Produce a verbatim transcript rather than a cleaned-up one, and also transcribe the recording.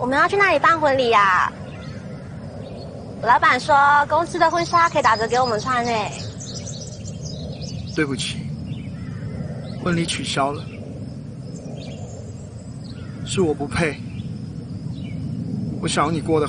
我们要去哪里办婚礼呀、啊？老板说公司的婚纱可以打折给我们穿呢。 对不起，婚礼取消了，是我不配。我想要你过得好。